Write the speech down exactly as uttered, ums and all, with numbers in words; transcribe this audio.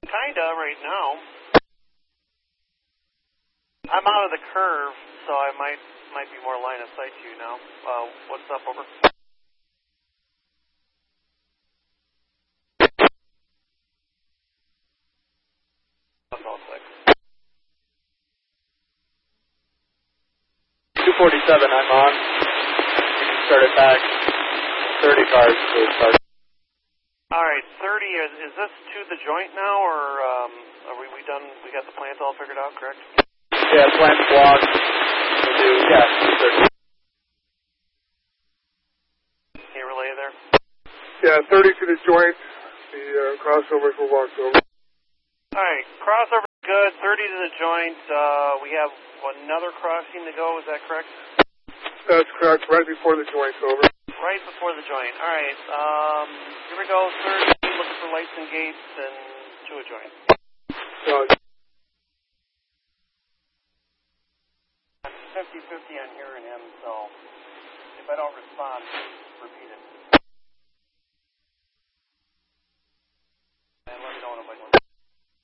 Kinda right now. I'm out of the curve, so I might might be more line of sight to you now. Uh, what's up, over? That's all click. two forty-seven, I'm on. You can start it back. thirty cars to start. Alright, thirty, is, is this to the joint now, or um, are we, we done, we got the plant all figured out, correct? Yeah, plant block. We'll do, yeah, thirty. Can you relay there? Yeah, thirty to the joint. The uh, crossovers will walk over. Alright, crossover good, thirty to the joint. Uh, we have another crossing to go, is that correct? That's correct, right before the joint's over. Right before the joint. Alright, um, here we go, thirty, looking for lights and gates, and to a joint. Uh, I'm fifty fifty on hearing him, so if I don't respond, repeat it.